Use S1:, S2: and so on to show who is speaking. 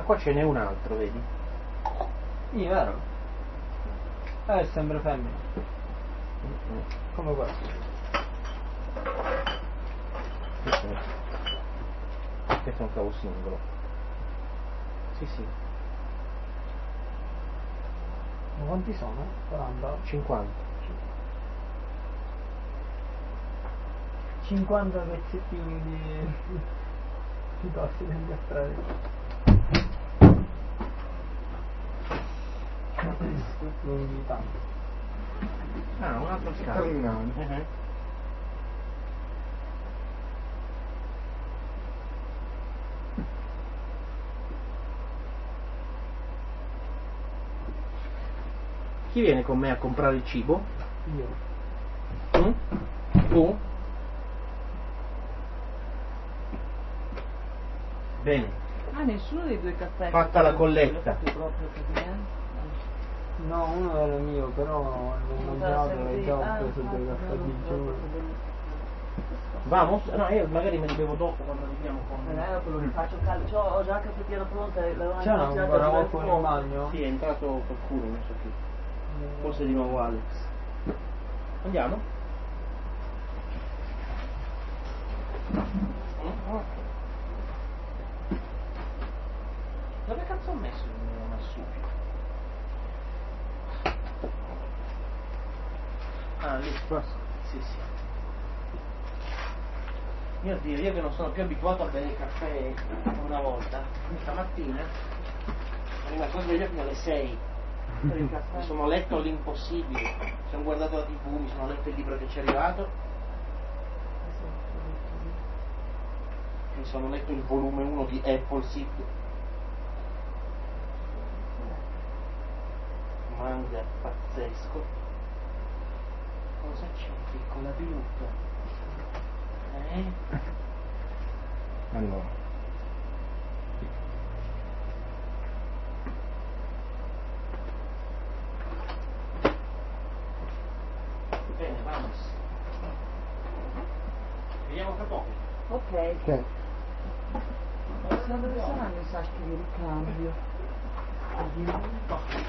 S1: Ma qua ce n'è un altro, vedi?
S2: Sì, vero? È sempre femmina. Come questo.
S1: Questo è un cavo singolo. Sì, sì.
S2: Ma quanti sono? 40?
S1: 50.
S2: 50 pezzettini di tossi negli astrai. Lunghi tanto.
S1: Ah, un altro scavo. Chi viene con me a comprare il cibo?
S2: Io.
S1: Tu? Bene.
S3: Ah, nessuno dei due caffè.
S1: Fatta la colletta.
S3: Proprio per me?
S2: No, uno era mio, però l'ho mangiato e già ho preso 2 caffè di giù.
S1: Vamos? No, io magari me li bevo dopo quando arriviamo con...
S3: Quello che faccio caldo. Ho già la caffettiera pronta.
S2: C'è ancora qualcuno in bagno?
S1: Sì, è entrato qualcuno, non so chi. Forse di nuovo Alex. Andiamo? Dove cazzo ho messo il mio marsupio? Ah, lì. Sì, sì. Mio Dio, io che non sono più abituato a bere il caffè come una volta, stamattina sono rimasto sveglio fino alle 6. Mi sono letto l'impossibile, mi sono guardato la TV, mi sono letto il libro che ci è arrivato, mi sono letto il volume 1 di Appleseed, manga pazzesco. Cosa c'è? Piccola bilucca? Allora. Bene, vamos. Vediamo fra poco.
S3: Ok.
S2: Ok.
S3: Ma dove saranno i sacchi di ricambio?